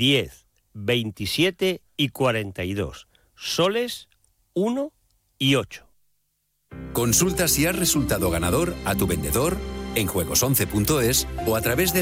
10, 27 y 42. Soles 1 y 8. Consulta si has resultado ganador a tu vendedor en juegos11.es o a través de